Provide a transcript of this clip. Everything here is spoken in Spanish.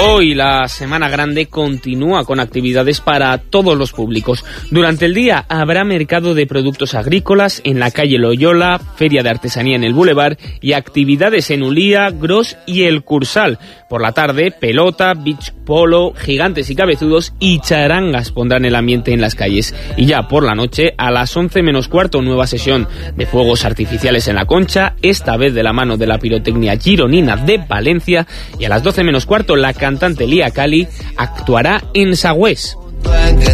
Hoy la Semana Grande continúa con actividades para todos los públicos. Durante el día habrá mercado de productos agrícolas en la calle Loyola, feria de artesanía en el Boulevard y actividades en Ulía, Gros y El Cursal. Por la tarde, pelota, beach polo, gigantes y cabezudos y charangas pondrán el ambiente en las calles. Y ya por la noche, a las 11 menos cuarto, nueva sesión de fuegos artificiales en la Concha, esta vez de la mano de la pirotecnia gironina de Valencia, y a las 12 menos cuarto la cantante Lía Cali actuará en Sagüés.